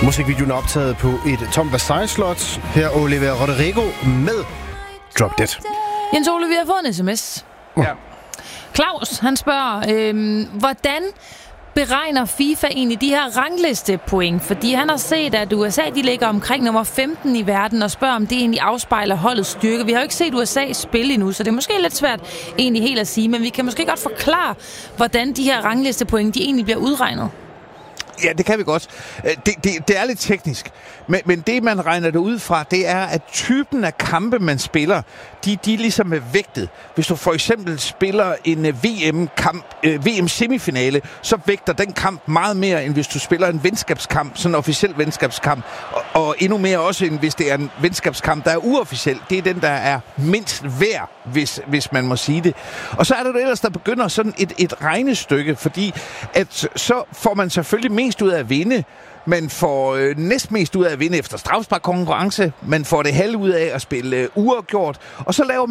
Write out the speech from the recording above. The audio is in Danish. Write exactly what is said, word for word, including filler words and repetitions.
Musikvideoen er optaget på et tomt Versailles-slot. Her Olivia Rodrigo med Drop Dead. Jens Ole, vi har fået en sms. Ja. Claus, han spørger, øhm, hvordan beregner FIFA egentlig de her ranglistepoint? Fordi han har set, at U S A de ligger omkring nummer femten i verden, og spørger, om det egentlig afspejler holdets styrke. Vi har jo ikke set U S A spille endnu, så det er måske lidt svært egentlig helt at sige, men vi kan måske godt forklare, hvordan de her ranglistepoint de egentlig bliver udregnet. Ja, det kan vi godt. Det, det, det er lidt teknisk, men, men det, man regner det ud fra, det er, at typen af kampe, man spiller, de, de ligesom er vægtet. Hvis du for eksempel spiller en V M-kamp, V M-semifinale, så vægter den kamp meget mere, end hvis du spiller en venskabskamp, sådan en officiel venskabskamp, og, og endnu mere også, end hvis det er en venskabskamp, der er uofficiel. Det er den, der er mindst værd, hvis, hvis man må sige det. Og så er det ellers, der begynder sådan et, et regnestykke, fordi at så får man selvfølgelig mest ud af at vinde. Man får øh, næstmest ud af at vinde efter straffesparkkonkurrence. Man får det halve ud af at spille øh, uafgjort. Og så laver